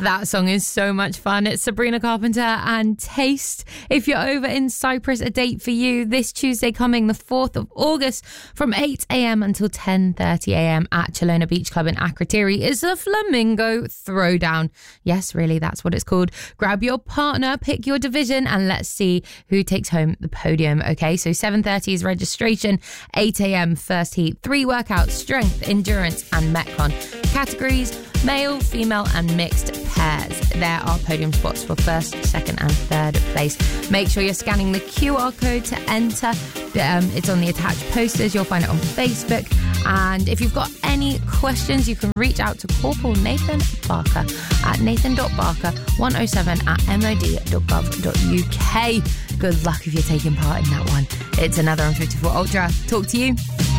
That song is so much fun. It's Sabrina Carpenter and Taste. If you're over in Cyprus, a date for you this Tuesday coming, the 4th of August, from 8 a.m. until 10:30 a.m. at Chelona Beach Club in Akrotiri is the Flamingo Throwdown. Yes, really, that's what it's called. Grab your partner, pick your division, and let's see who takes home the podium. Okay, so 7:30 is registration, 8 a.m. first heat, 3 workouts, strength, endurance, and Metcon. Categories: male, female, and mixed pairs. There are podium spots for first, second, and third place. Make sure you're scanning the QR code to enter. It's on the attached posters. You'll find it on Facebook. And if you've got any questions, you can reach out to Corporal Nathan Barker at nathan.barker107@mod.gov.uk. Good luck if you're taking part in that one. It's another on 54 Ultra. Talk to you.